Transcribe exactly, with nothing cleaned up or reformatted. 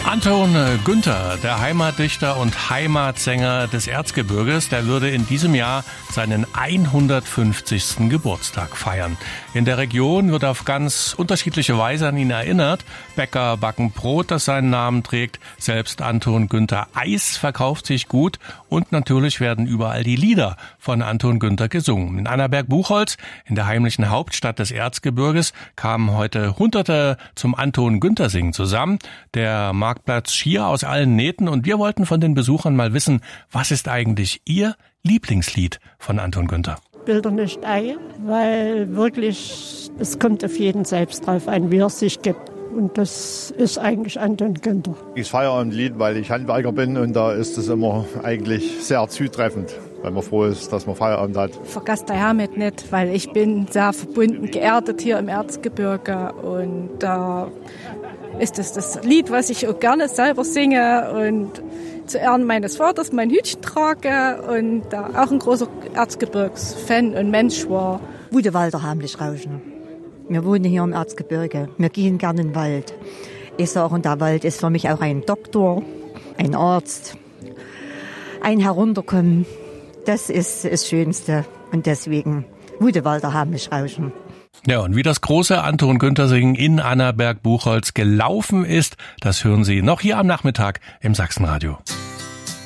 Anton Günther, der Heimatdichter und Heimatsänger des Erzgebirges, der würde in diesem Jahr seinen hundertfünfzigsten Geburtstag feiern. In der Region wird auf ganz unterschiedliche Weise an ihn erinnert. Bäcker backen Brot, das seinen Namen trägt. Selbst Anton Günther Eis verkauft sich gut. Und natürlich werden überall die Lieder von Anton Günther gesungen. In Annaberg-Buchholz, in der heimlichen Hauptstadt des Erzgebirges, kamen heute Hunderte zum Anton Günther singen zusammen. Der Marktplatz schier aus allen Nähten, und wir wollten von den Besuchern mal wissen, was ist eigentlich ihr Lieblingslied von Anton Günther? Bilder nicht ein, weil wirklich, es kommt auf jeden selbst drauf an, wie er sich gibt. Und das ist eigentlich Anton Günther. Ich feiere ein Lied, weil ich Handwerker bin, und da ist es immer eigentlich sehr zutreffend, weil man froh ist, dass man Feierabend hat. Vergass der Hermit nicht, weil ich bin sehr verbunden, geerdet hier im Erzgebirge, und da ist es das Lied, was ich auch gerne selber singe und zu Ehren meines Vaters mein Hütchen trage und da auch ein großer Erzgebirgsfan und Mensch war. Wudewalder heimlich rauschen. Wir wohnen hier im Erzgebirge. Wir gehen gerne in den Wald. Ich sage, der Wald ist für mich auch ein Doktor, ein Arzt, ein Herunterkommen. Das ist das Schönste. Und deswegen Wudewalder heimlich rauschen. Ja, und wie das große Anton Günther Singen in Annaberg-Buchholz gelaufen ist, das hören Sie noch hier am Nachmittag im Sachsenradio.